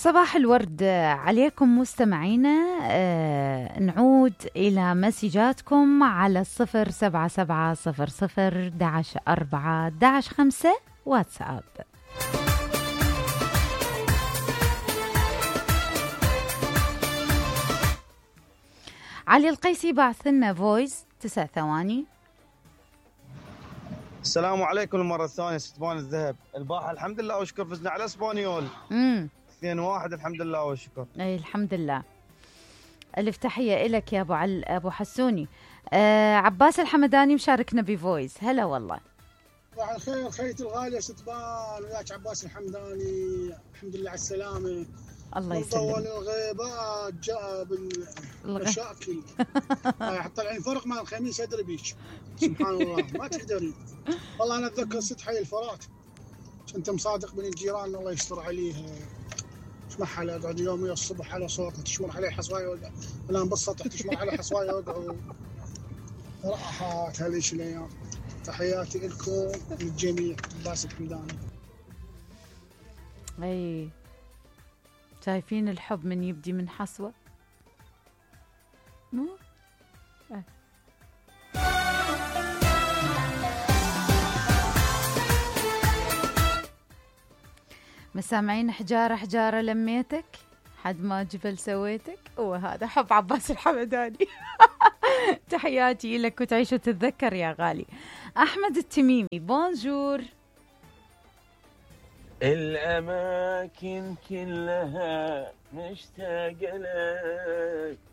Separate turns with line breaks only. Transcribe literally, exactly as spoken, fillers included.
صباح الورد عليكم مستمعينا. آه نعود إلى مسجاتكم على الصفر سبعة سبعة صفر صفر دعش أربعة دعش خمسة واتساب. علي القيسي بعث لنا فويس تسع ثواني.
السلام عليكم مرة ثانية. ستبان الذهب الباحة الحمد لله وشكر، فزنا على اسبانيول
امم
اثنين واحد الحمد لله وشكر.
اي الحمد لله. الف تحية إلك يا ابو عل... ابو حسوني. آه عباس الحمداني مشاركنا بفويس. هلا والله.
صباح الخير خيتي الغالية ستبان، وياك عباس الحمداني. الحمد لله على السلامة.
الله يسلمك.
طول الغيبات جاء بالمشاكل. حتى الحين فرق مع الخميس ادري بيك. سبحان الله ما تقدرين. والله انا اتذكر ست حي الفرات كنت مصادق بين الجيران الله يستر عليه. اسمعها على اقعد يومي الصبح على صوتها تشمر عليه حصوايه ولا بالسطح تشمر عليه حصوايه وقعوا راحات هذيش الايام. تحياتي لكم للجميع. عباس الحمداني.
اي شايفين الحب من يبدي من حصوة مو أه. مسامعين حجارة حجارة لميتك حد ما جبل سويتك. وهذا حب عباس الحمداني. تحياتي لك وتعيش وتتذكر يا غالي. أحمد التميمي بونجور.
الأماكن كلها مشتاقة لك